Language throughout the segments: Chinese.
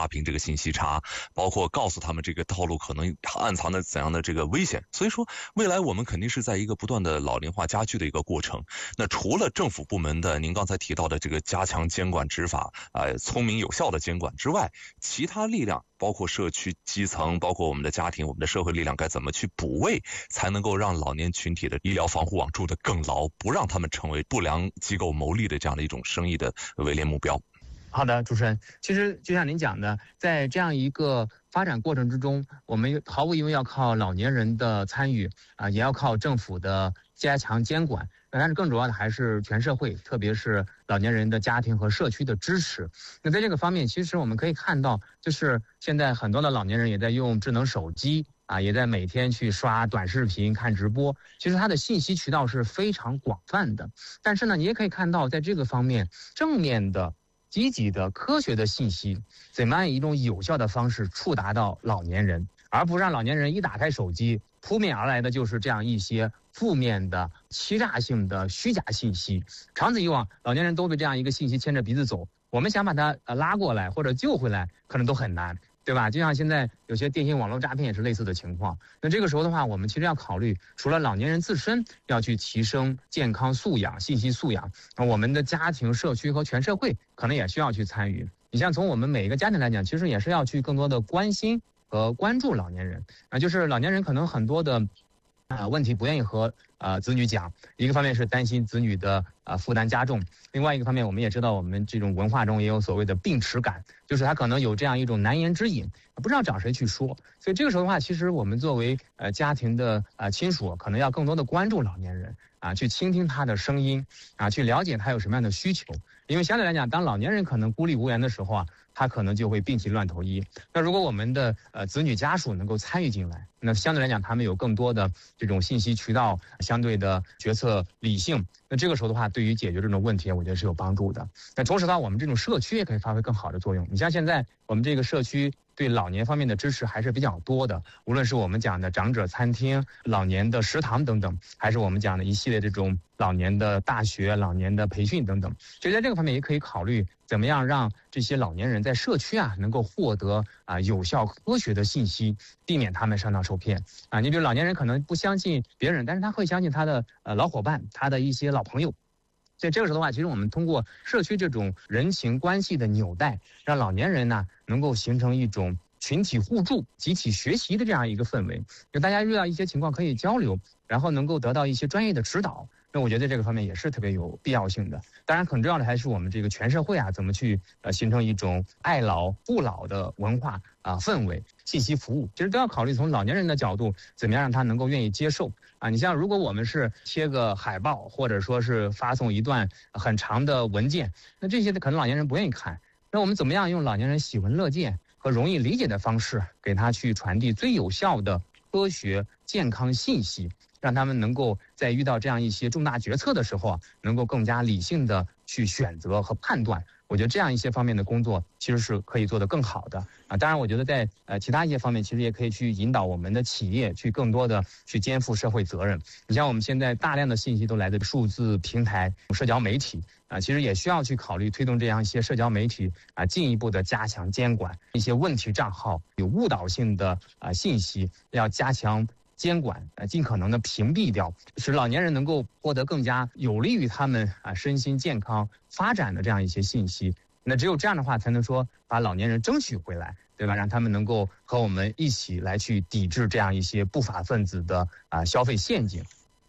拉平这个信息差，包括告诉他们这个道路可能暗藏的怎样的这个危险。所以说未来我们肯定是在一个不断的老龄化加剧的一个过程。那除了政府部门的您刚才提到的这个加强监管执法聪明有效的监管之外，其他力量包括社区基层，包括我们的家庭，我们的社会力量该怎么去补位，才能够让老年群体的医疗防护网筑得更牢，不让他们成为不良机构牟利的这样的一种生意的围猎目标。 好的，主持人，其实就像您讲的，在这样一个发展过程之中，我们毫无疑问要靠老年人的参与也要靠政府的加强监管，但是更主要的还是全社会，特别是老年人的家庭和社区的支持。那在这个方面，其实我们可以看到，就是现在很多的老年人也在用智能手机也在每天去刷短视频、看直播，其实它的信息渠道是非常广泛的。但是呢，你也可以看到，在这个方面，正面的、积极的、科学的信息，怎么样以一种有效的方式触达到老年人，而不让老年人一打开手机，扑面而来的就是这样一些负面的、欺诈性的虚假信息。长此以往，老年人都被这样一个信息牵着鼻子走，我们想把他拉过来或者救回来，可能都很难。对吧？就像现在有些电信网络诈骗也是类似的情况。那这个时候的话，我们其实要考虑，除了老年人自身要去提升健康素养、信息素养，那我们的家庭、社区和全社会可能也需要去参与。你像从我们每一个家庭来讲，其实也是要去更多的关心和关注老年人就是老年人可能很多的问题不愿意和子女讲，一个方面是担心子女的负担加重，另外一个方面我们也知道我们这种文化中也有所谓的病耻感，就是他可能有这样一种难言之隐，不知道找谁去说。所以这个时候的话，其实我们作为家庭的亲属，可能要更多的关注老年人去倾听他的声音去了解他有什么样的需求。因为相对来讲，当老年人可能孤立无援的时候他可能就会病急乱投医。那如果我们的子女家属能够参与进来，那相对来讲他们有更多的这种信息渠道，相对的决策理性，那这个时候的话，对于解决这种问题，我觉得是有帮助的。那同时的话，我们这种社区也可以发挥更好的作用。你像现在我们这个社区对老年方面的支持还是比较多的，无论是我们讲的长者餐厅、老年的食堂等等，还是我们讲的一系列这种老年的大学、老年的培训等等。所以在这个方面也可以考虑怎么样让这些老年人在社区能够获得有效科学的信息，避免他们上当受骗你比如老年人可能不相信别人，但是他会相信他的老伙伴，他的一些老朋友。所以这个时候的话，其实我们通过社区这种人情关系的纽带，让老年人能够形成一种群体互助、集体学习的这样一个氛围，就大家遇到一些情况可以交流，然后能够得到一些专业的指导。那我觉得这个方面也是特别有必要性的。当然，很重要的还是我们这个全社会怎么去形成一种爱老不老的文化氛围、信息服务，其实都要考虑从老年人的角度，怎么样让他能够愿意接受你像如果我们是贴个海报，或者说是发送一段很长的文件，那这些可能老年人不愿意看。那我们怎么样用老年人喜闻乐见和容易理解的方式，给他去传递最有效的科学健康信息，让他们能够在遇到这样一些重大决策的时候能够更加理性的去选择和判断。我觉得这样一些方面的工作其实是可以做得更好的当然我觉得在其他一些方面其实也可以去引导我们的企业去更多的去肩负社会责任。你像我们现在大量的信息都来自数字平台、社交媒体其实也需要去考虑推动这样一些社交媒体进一步的加强监管，一些问题账号有误导性的信息要加强监管，尽可能的屏蔽掉，使老年人能够获得更加有利于他们身心健康发展的这样一些信息。那只有这样的话，才能说把老年人争取回来，对吧？让他们能够和我们一起来去抵制这样一些不法分子的消费陷阱。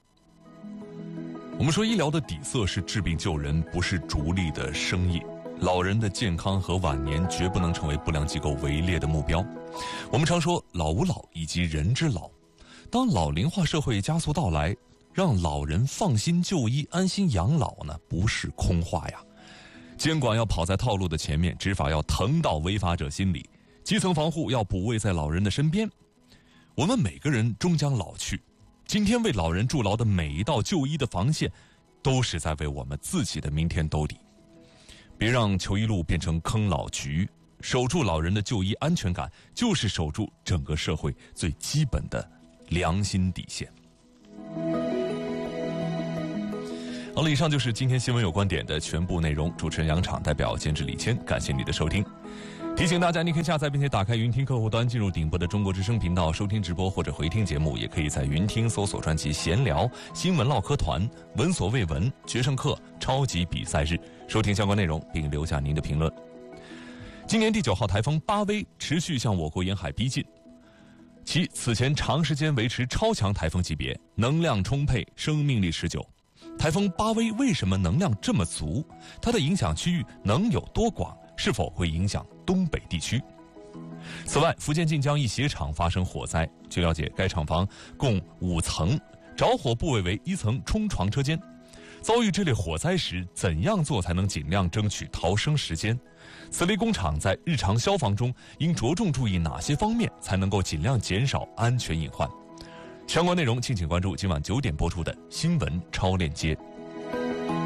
我们说医疗的底色是治病救人，不是逐利的生意。老人的健康和晚年绝不能成为不良机构围猎的目标。我们常说老吾老以及人之老，当老龄化社会加速到来，让老人放心就医、安心养老呢，不是空话呀。监管要跑在套路的前面，执法要疼到违法者心里，基层防护要补位在老人的身边。我们每个人终将老去，今天为老人筑牢的每一道就医的防线，都是在为我们自己的明天兜底。别让求医路变成坑老局，守住老人的就医安全感，就是守住整个社会最基本的良心底线。好了，以上就是今天新闻有观点的全部内容。主持人杨昶代表监制李谦，感谢你的收听。 提醒大家，你可以下载并且打开云听客户端，进入顶播的中国之声频道收听直播或者回听节目，也可以在云听搜索专辑闲聊、新闻唠嗑团、闻所未闻、决胜课、超级比赛日，收听相关内容并留下您的评论。今年第9号台风巴威持续向我国沿海逼近，其此前长时间维持超强台风级别，能量充沛，生命力持久。台风巴威为什么能量这么足？它的影响区域能有多广？是否会影响东北地区？此外，福建晋江一鞋厂发生火灾，据了解，该厂房共5层，着火部位为1层冲床车间。遭遇这类火灾时，怎样做才能尽量争取逃生时间？此类工厂在日常消防中应着重注意哪些方面，才能够尽量减少安全隐患？相关内容敬请关注今晚9点播出的新闻超链接。